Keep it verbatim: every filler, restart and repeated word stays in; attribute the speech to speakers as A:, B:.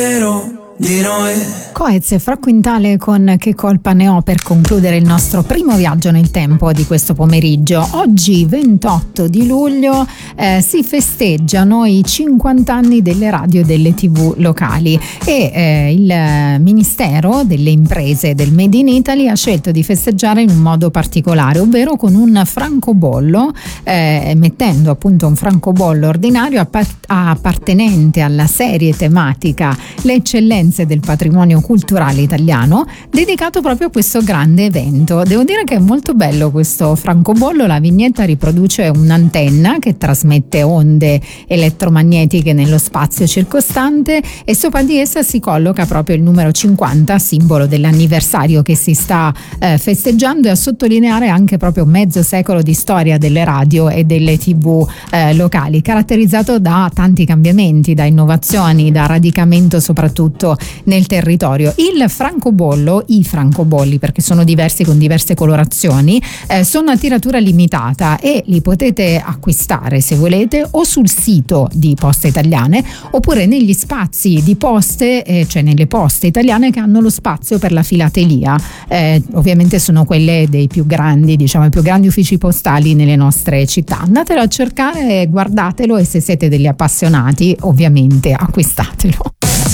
A: di noi.
B: Coez e Fra Quintale con Che colpa ne ho, per concludere il nostro primo viaggio nel tempo di questo pomeriggio. Oggi ventotto di luglio eh, si festeggiano i cinquanta anni delle radio e delle tv locali e eh, il Ministero delle Imprese del Made in Italy ha scelto di festeggiare in un modo particolare, ovvero con un francobollo, eh, mettendo appunto un francobollo ordinario appart- appartenente alla serie tematica Le eccellenze del patrimonio culturale italiano, dedicato proprio a questo grande evento. Devo dire che è molto bello questo francobollo. La vignetta riproduce un'antenna che trasmette onde elettromagnetiche nello spazio circostante e sopra di essa si colloca proprio il numero cinquanta, simbolo dell'anniversario che si sta eh, festeggiando, e a sottolineare anche proprio mezzo secolo di storia delle radio e delle tv eh, locali, caratterizzato da tanti cambiamenti, da innovazioni, da radicamento soprattutto nel territorio. Il francobollo, i francobolli, perché sono diversi con diverse colorazioni, eh, sono a tiratura limitata e li potete acquistare, se volete, o sul sito di Poste Italiane oppure negli spazi di poste, eh, cioè nelle poste italiane che hanno lo spazio per la filatelia. Eh, ovviamente sono quelle dei più grandi, diciamo i più grandi uffici postali nelle nostre città. Andatelo a cercare, guardatelo e se siete degli appassionati ovviamente acquistatelo.